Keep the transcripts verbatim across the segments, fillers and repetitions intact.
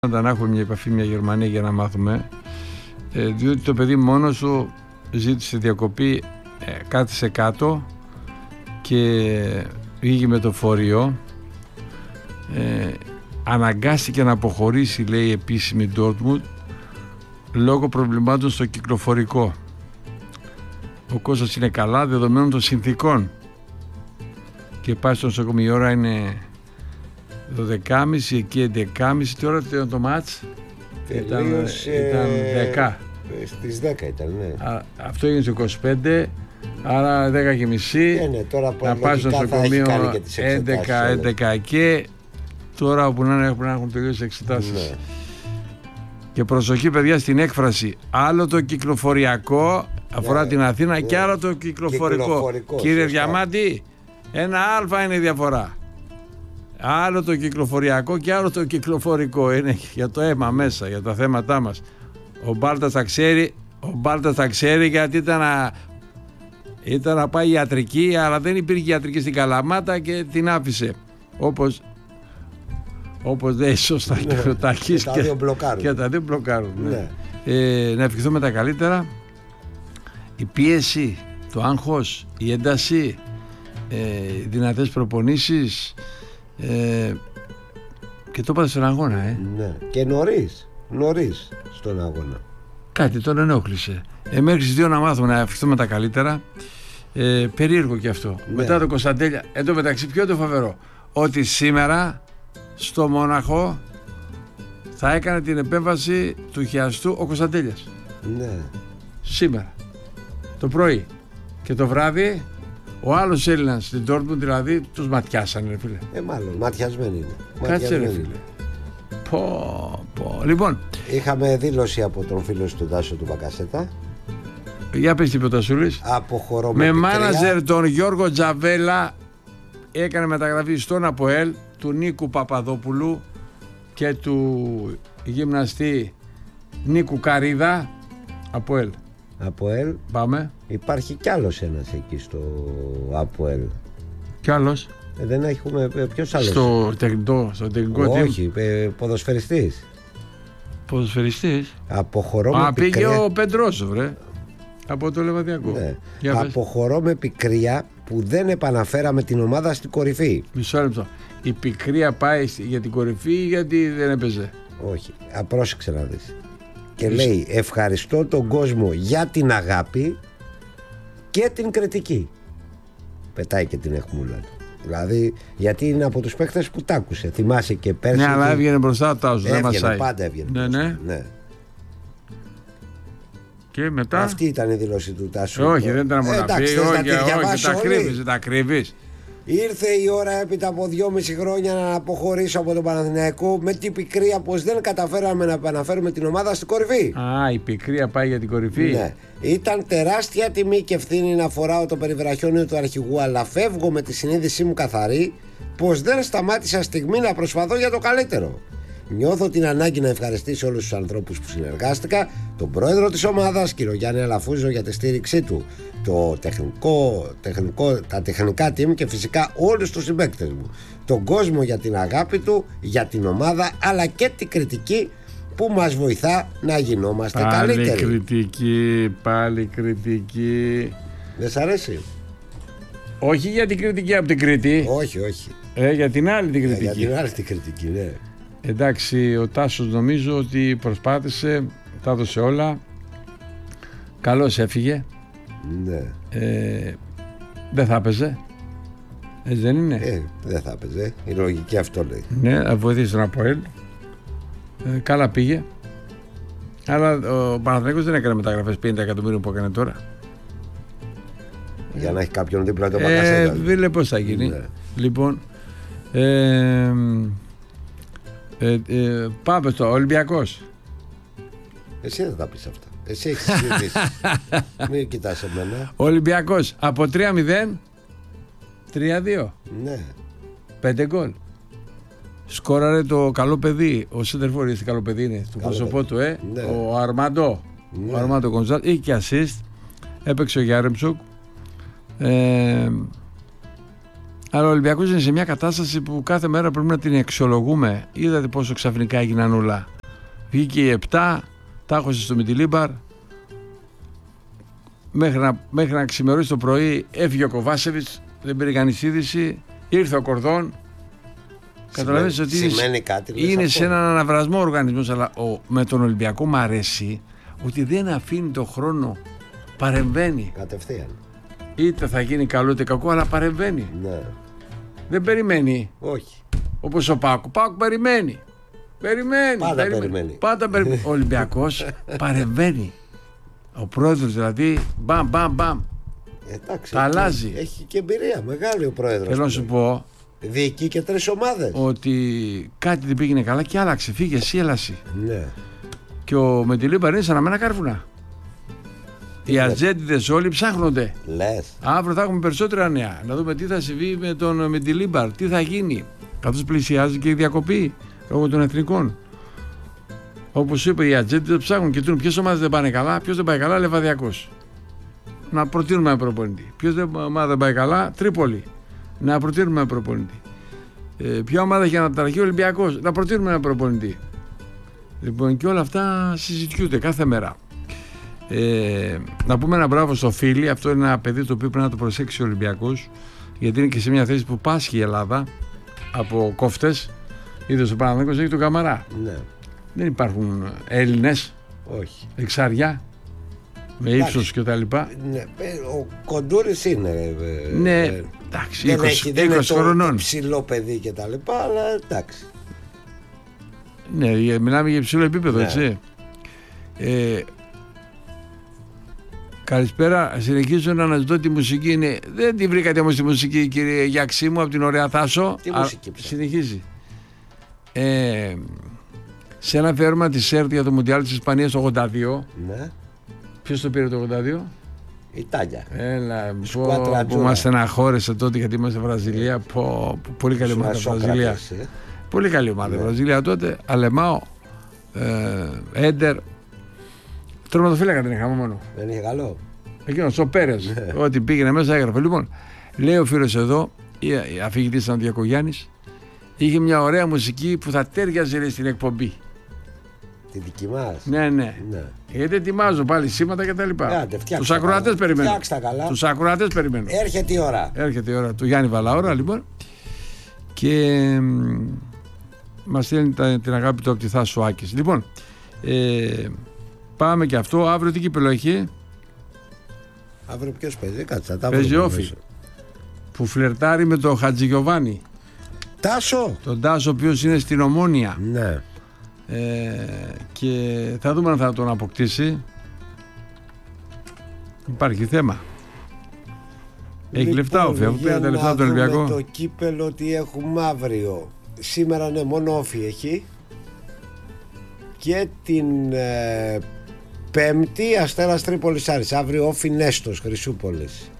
Να έχουμε μια επαφή μια Γερμανία για να μάθουμε, ε, διότι το παιδί μόνος του ζήτησε διακοπή, ε, κάθισε κάτω και πήγε με το φορείο, ε, αναγκάστηκε να αποχωρήσει, λέει η επίσημη Dortmund, λόγω προβλημάτων στο κυκλοφορικό. Ο Κώστας είναι καλά δεδομένων των συνθήκων και πάει στο νοσοκομείο. Η ώρα είναι δώδεκα και μισή, εκεί έντεκα και μισή. Τι ώρα ήταν το μάτς? Ήταν, ήταν δέκα. Στις δέκα ήταν, ναι. Α, αυτό έγινε στο είκοσι πέντε, άρα δέκα και μισή. Ναι, ναι, τώρα να πάει στο νοσοκομείο έντεκα, έντεκα και τώρα όπου να έχουν, να έχουν τελειώσει εξετάσεις. Ναι. Και προσοχή παιδιά στην έκφραση. Άλλο το κυκλοφοριακό αφορά ναι, την Αθήνα, ναι, και άλλο το κυκλοφορικό. κυκλοφορικό Κύριε Διαμάντη, ένα α είναι η διαφορά. Άλλο το κυκλοφοριακό και άλλο το κυκλοφορικό. Είναι για το αίμα μέσα, για τα θέματά μας. Ο Μπάλτας τα ξέρει, ο Μπάλτας τα ξέρει γιατί ήταν να, ήταν να πάει ιατρική, αλλά δεν υπήρχε ιατρική στην Καλαμάτα και την άφησε. Όπως, όπως λέει σωστά, ναι, και ο Τάκης, και, και, και τα δύο μπλοκάρουν. Ναι. Ναι. Ε, να ευχηθούμε τα καλύτερα. Η πίεση, το άγχος, η ένταση, ε, δυνατές προπονήσεις, Ε, και το είπατε στον αγώνα, ε. Ναι. Και νωρίς, νωρίς στον αγώνα. Κάτι τον ενόχλησε. Ε, μέχρι τις δύο να μάθουμε να ευχηθούμε τα καλύτερα. Ε, περίεργο και αυτό. Ναι. Μετά το Κωνσταντέλια. Εν τω μεταξύ, ποιο το φοβερό? Ότι σήμερα στο Μόναχο θα έκανε την επέμβαση του χιαστού ο Κωνσταντέλιας. Ναι. Σήμερα. Το πρωί. Και το βράδυ. Ο άλλος Έλληνας στην Dortmund, δηλαδή, τους ματιάσανε, ρε φίλε. Ε, μάλλον, ματιασμένοι είναι. Κάτσε, ρε φίλε. Πω, πω. Λοιπόν. Είχαμε δήλωση από τον φίλο του Τάσο του Μπακασέτα. Για πες τίποτα Σούλης. Αποχωρώ με Με μάναζερ τον Γιώργο Τζαβέλα έκανε μεταγραφή στον ΑΠΟΕΛ του Νίκου Παπαδόπουλου και του γυμναστή Νίκου Καρίδα. ΑΠΟΕΛ. ΑΠΟΕΛ. Πάμε. Υπάρχει κι άλλος ένας εκεί στο ΑΠΟΕΛ. Κι άλλος. Ε, δεν έχουμε. Ποιος άλλος? Στο τεχνικό, στο τεχνικό team. Όχι, ε, ποδοσφαιριστής. Ποδοσφαιριστής. Αποχωρώ Α, με πήγε πικρία... ο Πεντρόσοβ, ρε. Από το Λεβαδιακό. Ναι. Αποχωρώ με πικρία που δεν επαναφέραμε την ομάδα στην κορυφή. Μισό λεπτό. Η πικρία πάει για την κορυφή ή γιατί δεν έπαιζε? Όχι. Απρόσεξε να δεις. Και λέει ευχαριστώ τον κόσμο για την αγάπη και την κριτική. Πετάει και την εχμούλα του. Δηλαδή γιατί είναι από τους παίκτες που τ' άκουσε. Θυμάσαι και πέρσι. Ναι, αλλά έβγαινε μπροστά το Τάσο. Έβγαινε, πάντα έβγαινε. Ναι, ναι. ναι. Και μετά. Αυτή ήταν η δήλωση του Τάσου. Όχι, δεν ήταν μόνο αυτή. Όχι, όχι, τα κρύβεις, τα κρύβεις. Ήρθε η ώρα έπειτα από δυόμιση χρόνια να αποχωρήσω από τον Παναθηναϊκό με την πικρία πως δεν καταφέραμε να επαναφέρουμε την ομάδα στην κορυφή. Α, η πικρία πάει για την κορυφή. Ναι. Ήταν τεράστια τιμή και ευθύνη να φοράω το περιβραχιόνιο του αρχηγού, αλλά φεύγω με τη συνείδησή μου καθαρή πως δεν σταμάτησα στιγμή να προσπαθώ για το καλύτερο. Νιώθω την ανάγκη να ευχαριστήσω όλους τους ανθρώπους που συνεργάστηκα, τον πρόεδρο της ομάδας, κύριο Γιάννη Αλαφούζο, για τη στήριξή του, το τεχνικό, τεχνικό, τα τεχνικά team και φυσικά όλους τους συμπαίκτες μου, τον κόσμο για την αγάπη του, για την ομάδα, αλλά και την κριτική που μας βοηθά να γινόμαστε πάλι καλύτεροι. Πάλι κριτική, πάλι κριτική. Δεν σ' αρέσει? Όχι για την κριτική από την Κρήτη. Όχι, όχι. Ε, για την άλλη την κριτική. Ε, για την άλλη την κριτική, ναι. Εντάξει, ο Τάσος νομίζω ότι προσπάθησε, τα έδωσε όλα. Καλώς έφυγε. Ναι. Ε, δεν θα έπαιζε. Έτσι δεν είναι? Ε, δεν θα έπαιζε. Η λογική αυτό λέει. Ναι, θα βοηθήσει τον ΑΠΟΕΛ. Ε, καλά πήγε. Αλλά ο Παναθηναϊκός δεν έκανε μεταγραφές πενήντα εκατομμύρια που έκανε τώρα. Για να έχει κάποιον δίπλα το Μπακασέτα. Ε, δεν λέει πώς θα γίνει. Ναι. Λοιπόν, ε, Ε, ε, πάμε στο Ολυμπιακός. Εσύ δεν τα πεις αυτά. Εσύ έχεις συζητήσει. Μην κοιτάς εμένα. Ολυμπιακός από τρία μηδέν τρία δύο. Ναι. πέντε γκολ. Σκόραρε το καλό παιδί. Ο Σέντερφορ, τι καλό παιδί είναι. Το πρόσωπό του, ε. Ναι. Ο Αρμαντό. Ναι. Ο Αρμαντό Γκονζάλ. Είχε και assist. Έπαιξε ο Γιάρεμτσουκ. Ε, Αλλά ο Ολυμπιακός είναι σε μια κατάσταση που κάθε μέρα πρέπει να την αξιολογούμε. Είδατε πόσο ξαφνικά έγιναν όλα. Βγήκε η επτά, τάχωσε στο Μιτιλίμπαρ. Μέχρι να, μέχρι να ξημερώσει το πρωί έφυγε ο Κοβάσεβιτς, δεν πήρε κανείς είδηση. Ήρθε ο Κορδόν. Καταλαβαίνεις ότι είναι, κάτι, είναι σε έναν αναβρασμό ο οργανισμός. Αλλά ο, με τον Ολυμπιακό μου αρέσει ότι δεν αφήνει το χρόνο. Παρεμβαίνει. Κατευθείαν. Είτε θα γίνει καλό είτε κακό, αλλά παρεμβαίνει. Ναι. Δεν περιμένει. Όχι. Όπως ο Πάκου. Πάκου περιμένει. Περιμένει. Πάντα περιμένει. περιμένει. Πάντα περιμένει. Ο Ολυμπιακός παρεμβαίνει. Ο πρόεδρος δηλαδή, μπαμ, μπαμ, μπαμ. Εντάξει, τα αλλάζει. Έχει, έχει και εμπειρία μεγάλη ο πρόεδρος. Θέλω να σου πω. Διοικεί και τρεις ομάδες. Ότι κάτι δεν πήγαινε καλά και άλλαξε. Φύγε, εσύ, έλασε. Ναι. Και ο Μεντιλίμπαρ είναι σαν να μένα κάρβουνα. Οι ατζέντιδες όλοι ψάχνονται. Λες. Αύριο θα έχουμε περισσότερα νέα. Να δούμε τι θα συμβεί με τον Μεντιλίμπαρ, τι θα γίνει. Καθώς πλησιάζει και η διακοπή λόγω των εθνικών. Όπως είπε, οι ατζέντιδες ψάχνουν και τούν ποιες ομάδες δεν πάνε καλά, ποιος δεν πάει καλά, Λεβαδιακός. Να προτείνουμε ένα προπονητή. Ποιος δεν, ομάδα δεν πάει καλά, Τρίπολη. Να προτείνουμε ένα προπονητή. Ε, ποια ομάδα έχει αναταραχεί, Ολυμπιακός. Να προτείνουμε ένα προπονητή. Λοιπόν, και όλα αυτά συζητιούνται κάθε μέρα. Ε, να πούμε ένα μπράβο στο Φίλι. Αυτό είναι ένα παιδί το οποίο πρέπει να το προσέξει ο Ολυμπιακός, γιατί είναι και σε μια θέση που πάσχει η Ελλάδα από κόφτες. Είδες ο Παναθηναϊκός έχει τον Καμαρά. Ναι. Δεν υπάρχουν Έλληνες. Όχι. Εξάρια με ύψος και τα λοιπά. Ναι, ο Κοντούρης είναι. Ναι, εντάξει, δεν είκοσι, έχει, δεν είκοσι είναι χρονών. το ψηλό παιδί και τα λοιπά, αλλά εντάξει. Ναι, μιλάμε για υψηλό επίπεδο, Ναι. έτσι. Ε, καλησπέρα, συνεχίζω να αναζητώ τη μουσική. Είναι... Δεν τη βρήκατε όμως τη μουσική, κύριε Γιαξή μου, από την ωραία Θάσο. Τι μουσική ψάχνει. Συνεχίζει. Ε, σε ένα αφιέρωμα της ΣΕΡΤ για το Μουντιάλ της Ισπανίας το ογδόντα δύο. Ναι. Ποιος το πήρε το ογδόντα δύο? Η Τάλια. Έλα, πω, που μας στεναχώρεσε τότε γιατί είμαστε Βραζιλία. Πω, πω, πολύ καλή ομάδα Βραζιλία. Ε. Πολύ καλή ομάδα Ναι. Βραζιλία τότε. Αλεμάο, ε, Έντερ. Τερματοφύλακα δεν είχαμε μόνο. Δεν είχε καλό. Εκείνος ο Πέρες. Ναι. Ό,τι πήγαινε μέσα έγραφε. Λοιπόν, λέει ο φίλος εδώ, αφηγητής Αντιακογιάννης, είχε μια ωραία μουσική που θα τέριαζε στην εκπομπή. Τη δική μας. Ναι, ναι. Ναι. Γιατί ετοιμάζω πάλι σήματα και τα λοιπά. Άντε, φτιάξτε Τους τα ακροατές καλά. περιμένω. Φτιάξτε τα καλά. Τους ακροατές περιμένω. Έρχεται η ώρα. Έρχεται η ώρα του Γιάννη Βαλαώρα, λοιπόν. Και μ, μας στέλνει τα- την αγάπη του από τη Θάσο Άκης. Λοιπόν, ε, πάμε και αυτό. Αύριο τι κύπελο έχει? Αύριο ποιος παίζει, κάτσε. Τα Παίζει βρούμε Όφη. μέσα. Που φλερτάρει με τον Χατζηγιοβάνι. Τάσο. Τον Τάσο, ο οποίος είναι στην Ομόνια. Ναι. Ε, και θα δούμε αν θα τον αποκτήσει. Υπάρχει θέμα. Έχει Λοιπόν, λεφτά Όφη, αφού για πήρε τα λεφτά από τον να δούμε Ολυμπιακό. το κύπελο τι έχουμε αύριο. Σήμερα ναι, μόνο Όφη έχει. Και την ε, Πέμπτη Αστέρας Τρίπολης Άρης. Αύριο Όφη Νέστος Χρυσούπολης.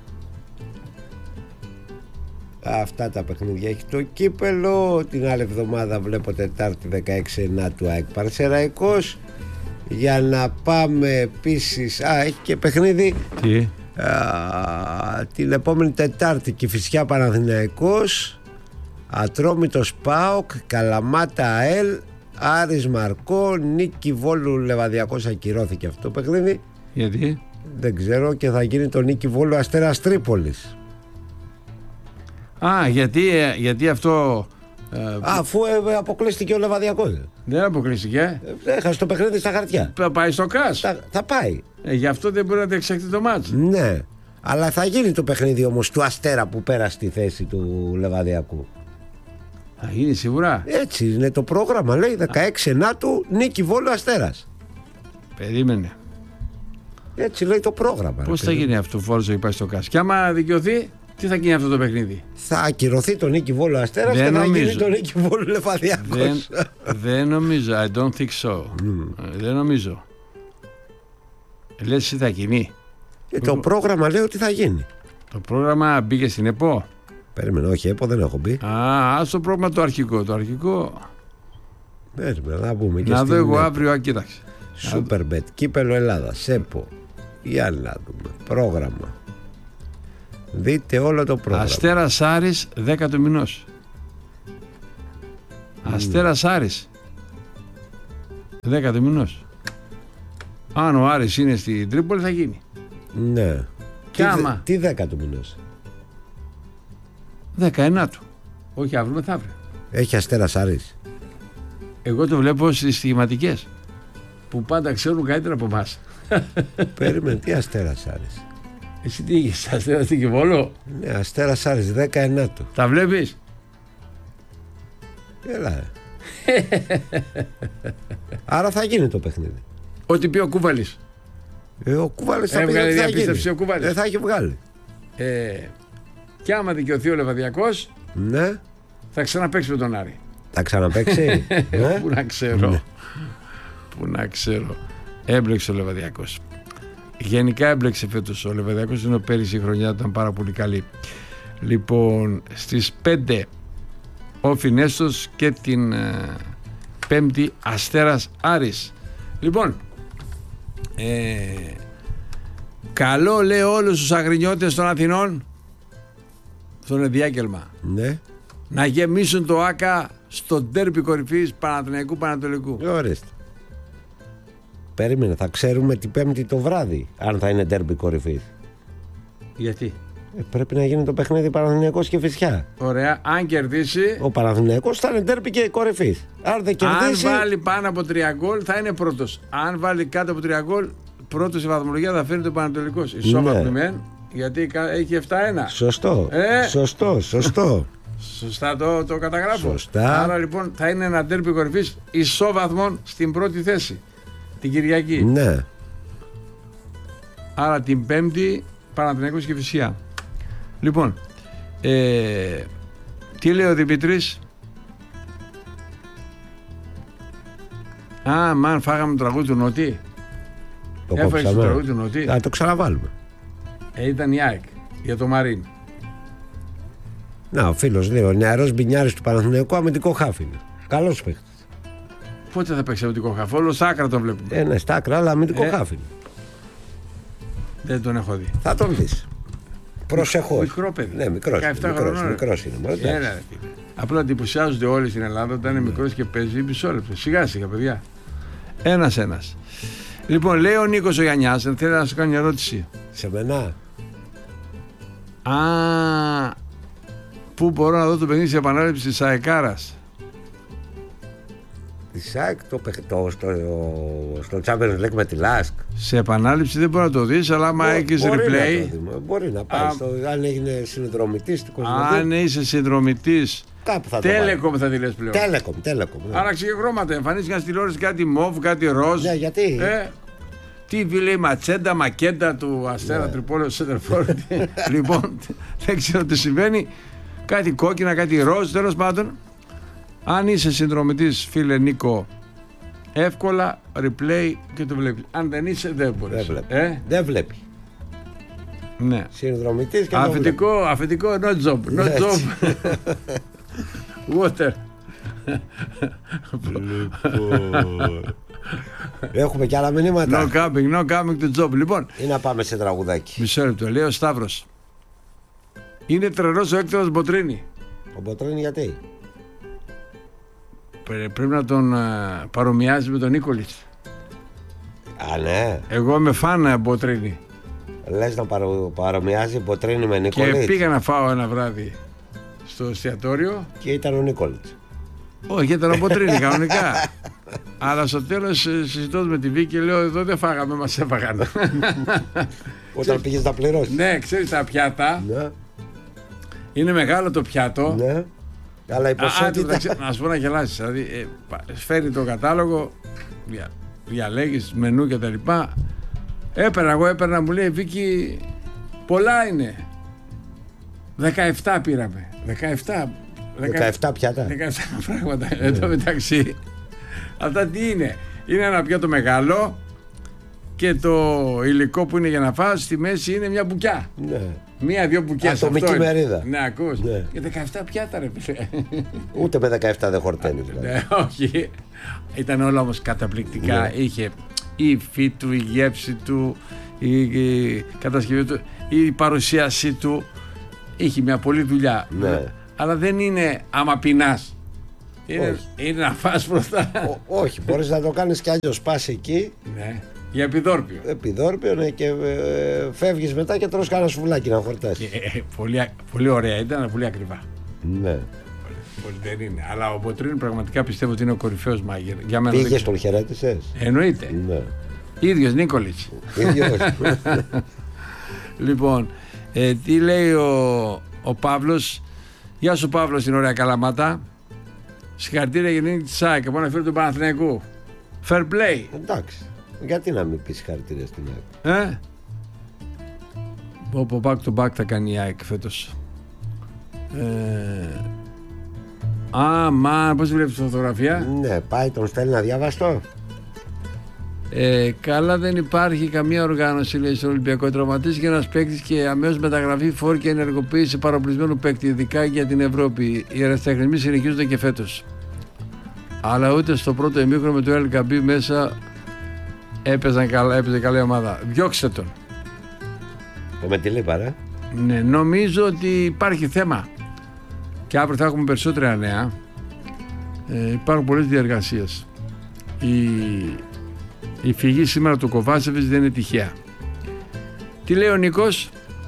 Αυτά τα παιχνίδια έχει το κύπελο. Την άλλη εβδομάδα βλέπω Τετάρτη δεκαέξι εννιά του ΑΕΚ Παρσεραϊκός. Για να πάμε επίσης. Α, έχει και παιχνίδι. Τι? Α, την επόμενη Τετάρτη Κηφισιά Παναθηναϊκός, Ατρόμητος ΠΑΟΚ, Καλαμάτα ΑΕΛ, Άρης Μαρκό, Νίκη Βόλου Λεβαδιακός. Ακυρώθηκε αυτό το παιχνίδι. Γιατί? Δεν ξέρω, και θα γίνει το Νίκη Βόλου Αστέρας Τρίπολης. Α, γιατί, ε, γιατί αυτό ε, Αφού ε, αποκλείστηκε ο Λεβαδιακός. δεν αποκλείστηκε. Ε, Έχασε το παιχνίδι στα χαρτιά. Θα πάει στο ΚΑΣ. Θα, θα πάει. Ε, γι' αυτό δεν μπορεί να διεξαχθεί το μάτς. Ναι. Αλλά θα γίνει το παιχνίδι όμως του Αστέρα που πέρασε στη θέση του Λεβαδιακού. Θα γίνει σίγουρα. Έτσι είναι το πρόγραμμα, λέει δεκαέξι εννιά του Νίκη Βόλου Αστέρας. Περίμενε. Έτσι λέει το πρόγραμμα. Πώς ρε θα παιδί. γίνει αυτό που έχει πάει στο ΚΑΣ? Και άμα δικαιωθεί, τι θα γίνει αυτό το παιχνίδι? Θα ακυρωθεί το Νίκη Βόλου Αστέρας Δεν και θα νομίζω. γίνει το Νίκη Βόλου Λεβαδιακός. Δεν, δεν νομίζω. I don't think so. Ε, Δεν νομίζω. Λες εσύ θα γίνει. Και το πρόγραμμα λέει ότι θα γίνει. Το πρόγραμμα μπήκε στην ΕΠΟ. Περίμενε, όχι, ΕΠΟ δεν έχω μπει. Α, ας το πρόγραμμα το αρχικό. Το αρχικό. Περίμενε, να πούμε και Να δω στην εγώ ΕΠΟ. αύριο, α, κοίταξε. Σούπερμπετ, Κύπελο Ελλάδα, ΕΠΟ. Για να δούμε. Πρόγραμμα. Δείτε όλο το πρόγραμμα. Αστέρας Άρης δέκα του μηνός. Mm. Αστέρας Άρης δέκα του μηνός. Αν ο Άρης είναι στην Τρίπολη θα γίνει. Ναι. Και τι, άμα τι δέκα του μηνός? δεκαεννιά του. Όχι αύριο, μεθαύριο. Έχει Αστέρας Άρης. Εγώ το βλέπω στις στοιχηματικές που πάντα ξέρουν καλύτερα από εμάς. Περίμενε, τι Αστέρας Άρης? Εσύ τι είχες, Αστέρα στην Κιβόλο? Ναι, Αστέρας Άρης δεκαεννιά του. Τα βλέπεις? Έλα. Άρα θα γίνει το παιχνίδι. Ό,τι πει ο Κούβαλης. Ε, ο Κούβαλης θα έβγαλε πει ότι θα διαπίστευση γίνει. ο Κούβαλης. Ε, θα έχει βγάλει. Ε, και άμα δικαιωθεί ο Λεβαδιακός, ναι, θα ξαναπαίξει με τον Άρη. Θα ξαναπαίξει. ναι. Πού να ξέρω. Ναι. Πού να ξέρω. Έμπλεξε ο Λεβαδιακός. Γενικά έμπλεξε φέτος ο Λεβαδιακός, ενώ πέρυσι η χρονιά ήταν πάρα πολύ καλή. Λοιπόν, στις πέντε ο Φινέστος και την ε, πέμπτη Αστέρας Άρης. Λοιπόν, ε, καλό λέω όλους τους αγρινιώτες των Αθηνών στον ενδιάγγελμα. Ναι. Να γεμίσουν το ΆΚΑ στο ντέρμπι κορυφής Παναθηναϊκού Πανατολικού. Ορίστε. Περίμενε, θα ξέρουμε την Πέμπτη το βράδυ αν θα είναι ντέρμπι κορυφής. Γιατί? Ε, πρέπει να γίνει το παιχνίδι Παναθηναϊκός και Φυσιά. Ωραία, αν κερδίσει. Ο Παναθηναϊκός θα είναι ντέρμπι και κορυφής. Αν δεν κερδίσει. Αν βάλει πάνω από τρία γκολ θα είναι πρώτος. Αν βάλει κάτω από τρία γκολ, πρώτος η βαθμολογία θα φέρει το Πανατολικός. Ισόβαθμη μεν, γιατί έχει επτά ένα. Σωστό. Ε. Σωστό, σωστό. Σωστά το, το καταγράφω. Σωστά. Άρα λοιπόν θα είναι ένα ντέρμπι κορυφής ισόβαθμων στην πρώτη θέση. Την Κυριακή. Ναι. Άρα την Πέμπτη Παναθηναϊκός και Φυσιά. Λοιπόν, ε, τι λέει ο Δημήτρης? Α, μαν φάγαμε το τραγούδι του Νότι. Το Έφαγες κόψαμε. το τραγούδι του Νότι. Θα το ξαναβάλουμε. Ε, ήταν η ΑΕΚ για το Μαρίν. Να, ο φίλος λέει, ο νεαρός μπινιάρης του Παναθηναϊκού αμυντικό χάφι είναι. Καλός παίκτης. Πότε θα παίξει αμυντικό χάφι? Όλο στα άκρα το βλέπουμε. Ε, ναι, στα άκρα, αλλά αμυντικό Ε. χάφι είναι. Δεν τον έχω δει. Θα τον δεις. Προσεχώς. Μικρό παιδί. Ναι, μικρός, δεκαεπτά μικρός, χρονών. μικρός είναι. Μόλις, Έλα, ρε φίλε. Απλά εντυπωσιάζονται όλοι στην Ελλάδα όταν είναι μικρός και παίζει μισό λεπτό. Σιγά σιγά, παιδιά. Ένας ένας. Λοιπόν, λέει ο Νίκος ο Γιαννιάς, θέλει να σου κάνει μια ερώτηση. Σε μενά. Α, πού μπορώ να δω το παιχνίδι σε επανάληψη της ΑΕΚάρας? Τη ΣΑΚ το, το, στο, στο Champions League με τη Λάσκ. Σε επανάληψη δεν μπορεί να το δεις, αλλά άμα έχεις replay. Να μπορεί να πάει. Α, στο, αν έγινε συνδρομητής του Κοσμοτέ. Αν είσαι συνδρομητής. Κάπου θα Telecom θα τη λες πλέον. Telecom, Telecom. Ναι. Άλλαξε και χρώματα. Εμφανίστηκαν στη τηλεόραση κάτι μοβ, κάτι ροζ. Ναι, γιατί. Ε, τι λέει Ματσέντα, Μακέντα του Αστέρα ναι. Τρυπόλαιο Σέντερφορντ. Λοιπόν, δεν ξέρω τι συμβαίνει. Κάτι κόκκινα, κάτι ροζ, τέλος πάντων. Αν είσαι συνδρομητής, φίλε Νίκο, εύκολα replay και το βλέπεις. Αν δεν είσαι, δεν μπορείς. Δεν βλέπει. Ε? Δεν βλέπει. Ναι. Συνδρομητής και αφεντικό, αφεντικό, no job. No job. Water. Λοιπόν. Έχουμε και άλλα μηνύματα. No coming, no coming to job. Λοιπόν. Ή να πάμε σε τραγουδάκι. Μισό λεπτό. Λέει ο Σταύρος. Είναι τρελός ο Έκτορας Μποτρίνη. Ο Μποτρίνη γιατί? Πρέπει να τον uh, παρομοιάζει με τον Νίκολιτς. Α, ναι. Εγώ είμαι φαν Μποτρίνη. Λες να παρο, παρομοιάζει Μποτρίνη με Νίκολιτς? Και πήγα να φάω ένα βράδυ στο εστιατόριο. Και ήταν ο Νίκολιτς. Όχι, ήταν ο Μποτρίνη κανονικά. Αλλά στο τέλος συζητώ με τη Βίκη και λέω εδώ δεν φάγαμε, μας έφαγαν. Όταν πήγες να πληρώσεις. Ναι, ξέρεις τα πιάτα. Ναι. Είναι μεγάλο το πιάτο. Ναι. Αλλά η ποσότητα... Α, να σου πω να γελάσεις. Δηλαδή, ε, φέρει το κατάλογο, δια, διαλέγεις μενού και τα λοιπά. Έπαιρνα, εγώ έπαιρνα, μου λέει Βίκη, πολλά είναι. δεκαεπτά πήραμε. δεκαεπτά. δεκαεπτά πιάτα. δεκαεπτά πράγματα. Yeah. Εν τω μεταξύ, αυτά τι είναι? Είναι ένα πιάτο μεγάλο και το υλικό που είναι για να φας στη μέση είναι μια μπουκιά. Ναι. Μία-δύο μπουκιές. Ατομική μερίδα. Ναι, ακούς. Ναι. Και δεκαεπτά πιάτα ρε φίλε. Ούτε με δεκαεπτά δεν χορταίνει. Ναι, όχι. Ήταν όλα όμως καταπληκτικά. Ναι. Είχε η υφή του, η γεύση του, η, η κατασκευή του, η παρουσίασή του. Είχε μια πολλή δουλειά. Ναι. Αλλά δεν είναι άμα πεινάς. Είναι, είναι να φας μπροστά. Ό, όχι, μπορείς να το κάνεις κι αλλιώς. Πας εκεί. Ναι. Για επιδόρπιο. Επιδόρπιο, ναι, και ε, φεύγεις μετά και τρως κάνα σουβλάκι να χορτάσεις. Ε, πολύ, πολύ ωραία ήταν, πολύ ακριβά. Ναι. Πολύ δεν είναι. Αλλά ο Μποτρίν πραγματικά πιστεύω ότι είναι ο κορυφαίος μάγειρ. Πήγες, τον χαιρέτησες? Εννοείται. Ναι. Ίδιος Νίκολιτς. Ίδιος. Λοιπόν, ε, τι λέει ο, ο Παύλος. Γεια σου Παύλο στην ωραία Καλαμάτα. Συγχαρητήρια για την νίκη της ΑΕΚ από ένα φίλο του Παναθηναϊκού. Fair play. Εντάξει. Γιατί να μην πεις συγχαρητήρια στην ΑΕΚ? Ε? Όπου back to back θα κάνει η ΑΕΚ φέτος. Ε... Α, μα, πώς βλέπεις τη φωτογραφία? Ναι, πάει, τον στέλνει να διαβαστώ. Ε, καλά, δεν υπάρχει καμία οργάνωση, λέει, στο Ολυμπιακό. Τραυματίστηκε ένας παίκτης και αμέσως μεταγραφή, φόρ και ενεργοποίηση παροπλισμένου παίκτη, ειδικά για την Ευρώπη. Οι αεραστεχνισμοί συνεχίζονται και φέτος. Αλλά ούτε στο πρώτο ημίχρονο με το Ελ Καμπί μέσα έπαιζαν καλά, έπαιζε καλή ομάδα. Διώξτε τον. Το με τη λίπα, ρε. Ναι, νομίζω ότι υπάρχει θέμα. Και αύριο θα έχουμε περισσότερα νέα. Ε, υπάρχουν πολλές διεργασίες. Η, η φυγή σήμερα του Κοβάσεβιτς δεν είναι τυχαία. Τι λέει ο Νίκος?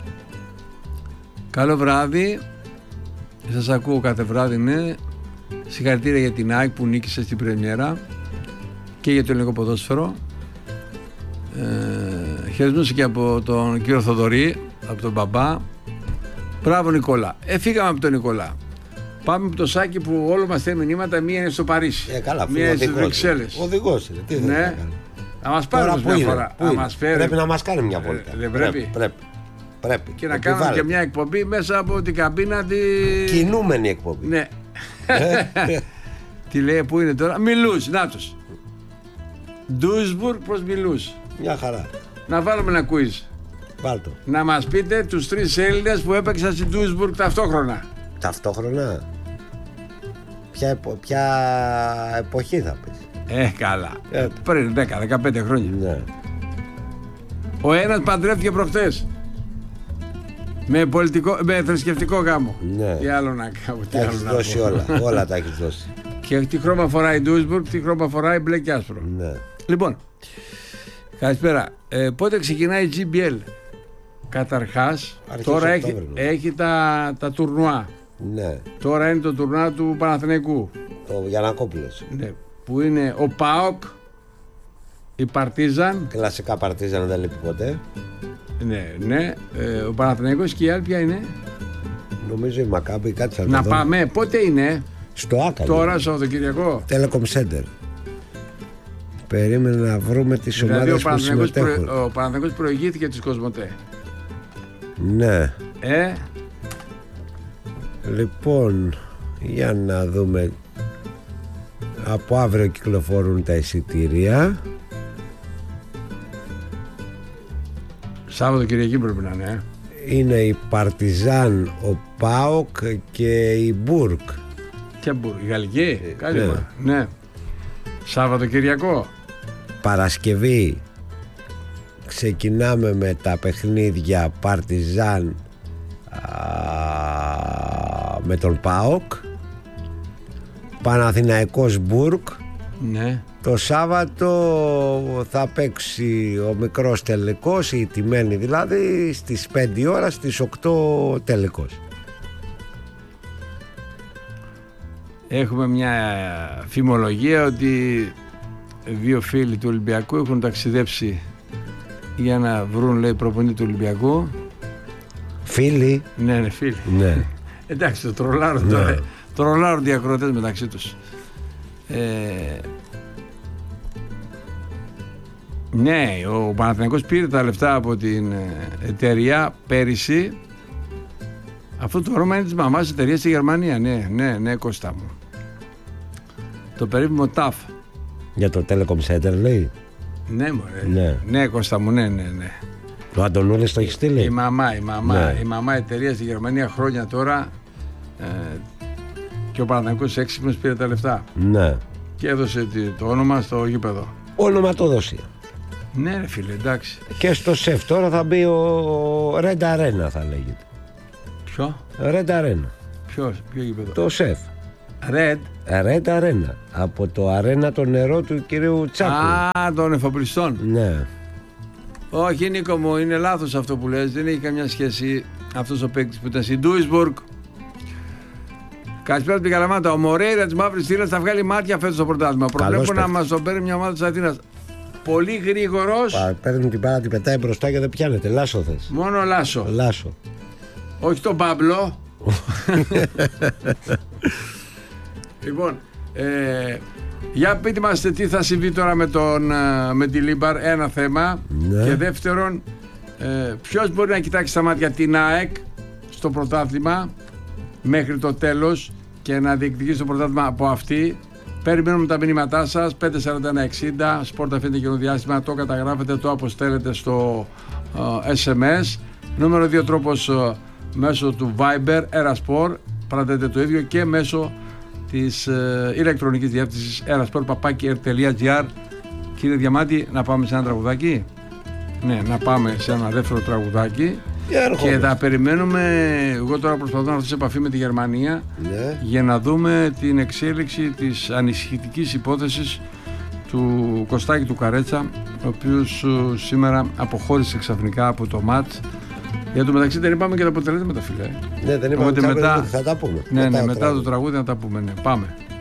Καλό βράδυ. Σας ακούω κάθε βράδυ, ναι. Συγχαρητήρια για την ΑΕΚ που νίκησε στην πρεμιέρα και για το ελληνικό ποδόσφαιρο. Ε, χαιρετμούς και από τον κύριο Θοδωρή, από τον μπαμπά. Μπράβο Νικόλα. Ε, φύγαμε από τον Νικόλα. Πάμε από το Σάκη που όλο μας θέλει μηνύματα. Μία είναι στο Παρίσι. Ε, καλά, μία είναι στις Βρυξέλλες. Οδηγός είναι. Τι ναι. Να μας πάρει μια είναι, φορά. Να μας φέρει. Πρέπει να μας κάνει μια βόλτα. Ε, δεν πρέπει. Πρέπει. πρέπει. Και να κάνουμε και μια εκπομπή μέσα από την καμπίνα τη... Κινούμενη εκπομπή. Ναι. Τι λέει, πού είναι τώρα? Μιλούς, νάτος. Ντούσμπουργκ προς Μιλούς. Μια χαρά. Να βάλουμε ένα quiz. Βάλτο. Να μας πείτε τους τρεις Έλληνες που έπαιξαν στην Ντούσμπουργκ ταυτόχρονα. Ταυτόχρονα. Ποια, επο... Ποια εποχή θα πεις? Ε, καλά. Ε, πριν δέκα με δεκαπέντε χρόνια. Ναι. Ο ένας παντρεύτηκε προχτές. Με, πολιτικό, με θρησκευτικό γάμο. Ναι. Τι άλλο να κάνω. Τα έχεις δώσει όλα. Όλα τα έχεις δώσει. Και τι χρώμα φοράει η Ντούσμπουργκ, τι χρώμα φοράει μπλε και άσπρο. Ναι. Λοιπόν, καλησπέρα. Ε, πότε ξεκινάει η τζι μπι ελ? Καταρχάς, Αρχές τώρα έχει, Οκτώβρη, ναι. έχει τα, τα τουρνουά. Ναι. Τώρα είναι το τουρνουά του Παναθηναϊκού. Το Γιαννακόπουλος. Ναι. Που είναι ο ΠΑΟΚ, η Παρτίζαν. Κλασικά Παρτίζαν, δεν λείπει ποτέ. Ναι, ναι. Ε, ο Παναθηναϊκός και η άλλη ποια είναι? Νομίζω η Μακάμπη, κάτι θα Να δω. πάμε, πότε είναι? Στο Άκα. Τώρα, Σαββατοκυριακό. Telecom Center. Περίμενε να βρούμε τις δηλαδή, ομάδες που συμμετέχουν. Προ, ο Παναθηναϊκός προηγήθηκε της Κοσμοτέ. Ναι. Ε. Λοιπόν, για να δούμε. Από αύριο κυκλοφορούν τα εισιτήρια. Σάββατο Κυριακή πρέπει να είναι. Είναι η Παρτιζάν, ο ΠΑΟΚ και η Μπουρκ. Ποια Μπουρκ, η Γαλλική? Ε, Καλή ναι. μάνα. Ναι. Σάββατο Κυριακό. Παρασκευή ξεκινάμε με τα παιχνίδια Παρτιζάν με τον ΠΑΟΚ, Παναθηναϊκός Μπουρκ. Ναι. Το Σάββατο θα παίξει ο μικρός τελικός, η τιμένη δηλαδή, στις πέντε ώρα, στις οκτώ τελικός. Έχουμε μια φημολογία ότι δύο φίλοι του Ολυμπιακού έχουν ταξιδέψει για να βρουν, λέει, προπονητή του Ολυμπιακού. Φίλοι? Ναι, ναι, φίλοι. Ναι. Εντάξει, το τρολάρουν, ναι. Το τρολάρουν οι ακροατές μεταξύ τους. Ε, ναι, ο Παναθηναϊκός πήρε τα λεφτά από την εταιρεία πέρυσι. Αυτό το όνομα είναι της μαμάς εταιρείας στη Γερμανία. Ναι, ναι, ναι, Κώστα μου. Το περίφημο ταφ. Για το Telecom Center λέει. Ναι, μωρέ. Ναι. Ναι, Κώστα μου, ναι, ναι, ναι. Ο Αντωνούλης το έχει στείλει. Η μαμά, η μαμά, Ναι. η μαμά εταιρεία στη Γερμανία χρόνια τώρα. Ε, και ο Παναθηναϊκός έξυπνος πήρε τα λεφτά. Ναι. Και έδωσε το όνομα στο γήπεδο. Ονοματοδοσία. Ναι, ρε φίλε, εντάξει. Και στο σεφ τώρα θα μπει ο Red Arena, θα λέγεται. Ποιο? Red Arena. Ποιος, ποιο γήπεδο? Το ΣΕΦ. Red. Red Arena. Από το αρένα το νερό του κυρίου Τσάκου. Α, των εφοπλιστών. Ναι. Όχι, Νίκο μου, είναι λάθος αυτό που λες. Δεν έχει καμιά σχέση αυτός ο παίκτης που ήταν στην Ντούισμπουργκ. Καλησπέρα από την Καλαμάτα. Ο Μορέιρα της Μαύρης Θύρας θα βγάλει μάτια φέτος στο πρωτάθλημα. Προβλέπω να μας τον παίρνει μια ομάδα της Αθήνας. Πολύ γρήγορος. Παίρνει την πάρα, την πετάει μπροστά και δεν πιάνεται. Λάσο θες. Μόνο Λάσο. Λάσο. Όχι τον Παύλο. Λοιπόν, ε, για πείτε μας τι θα συμβεί τώρα με, τον, με τη Λίμπαρ. Ένα θέμα. Ναι. Και δεύτερον, ε, ποιος μπορεί να κοιτάξει στα μάτια την ΑΕΚ στο πρωτάθλημα μέχρι το τέλος και να διεκδικήσει το πρωτάθλημα από αυτή. Περιμένουμε τα μηνύματά σας. πέντε σαράντα ένα εξήντα Σπορτ αφήνεται και το διάστημα. Το καταγράφετε, το αποστέλλετε στο uh, ες εμ ες. Νούμερο δύο τρόπος uh, μέσω του Viber Erasport. Παρατέτε το ίδιο και μέσω της uh, ηλεκτρονικής διεύθυνσης erasport παπάκι ερ τελεία τζι άρ. Κύριε Διαμάτη, να πάμε σε ένα τραγουδάκι. Ναι, να πάμε σε ένα δεύτερο τραγουδάκι. Και θα περιμένουμε. Εγώ τώρα προσπαθώ να έρθω σε επαφή με τη Γερμανία, ναι, για να δούμε την εξέλιξη της ανησυχητικής υπόθεσης του Κωστάκη του Καρέτσα, ο οποίος σήμερα αποχώρησε ξαφνικά από το ΜΑΤ. Για το μεταξύ δεν είπαμε και τα αποτελέσματα, φίλε. Ναι, δεν είπαμε. Μετά, θα τα πούμε. Ναι, μετά, ναι, μετά το τραγούδι να τα πούμε. Ναι. Πάμε.